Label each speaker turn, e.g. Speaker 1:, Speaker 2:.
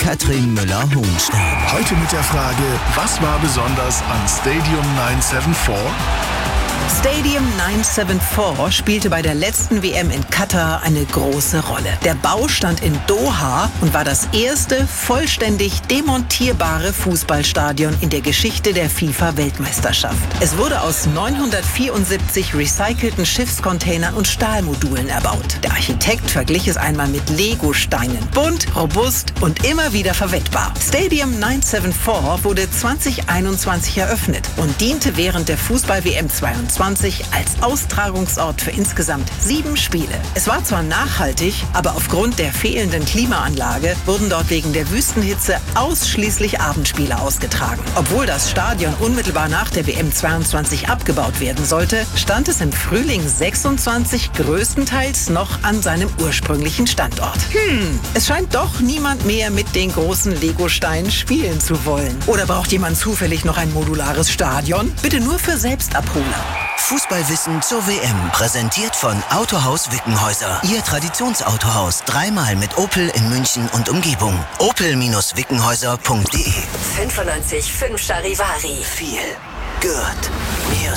Speaker 1: Katrin Müller-Hohenstein.
Speaker 2: Heute mit der Frage, was war besonders an Stadium 974?
Speaker 3: Stadium 974 spielte bei der letzten WM in Katar eine große Rolle. Der Bau stand in Doha und war das erste vollständig demontierbare Fußballstadion in der Geschichte der FIFA-Weltmeisterschaft. Es wurde aus 974 recycelten Schiffscontainern und Stahlmodulen erbaut. Der Architekt verglich es einmal mit Lego-Steinen. Bunt, robust und immer wieder verwendbar. Stadium 974 wurde 2021 eröffnet und diente während der Fußball-WM 22 als Austragungsort für insgesamt 7 Spiele. Es war zwar nachhaltig, aber aufgrund der fehlenden Klimaanlage wurden dort wegen der Wüstenhitze ausschließlich Abendspiele ausgetragen. Obwohl das Stadion unmittelbar nach der WM 22 abgebaut werden sollte, stand es im Frühling 26 größtenteils noch an seinem ursprünglichen Standort. Es scheint doch niemand mehr mit den großen Lego-Steinen spielen zu wollen. Oder braucht jemand zufällig noch ein modulares Stadion? Bitte nur für Selbstabholer.
Speaker 1: Fußballwissen zur WM. Präsentiert von Autohaus Wickenhäuser. Ihr Traditionsautohaus. 3-mal mit Opel in München und Umgebung. opel-wickenhäuser.de
Speaker 4: 95.5 Charivari.
Speaker 1: Viel good Music.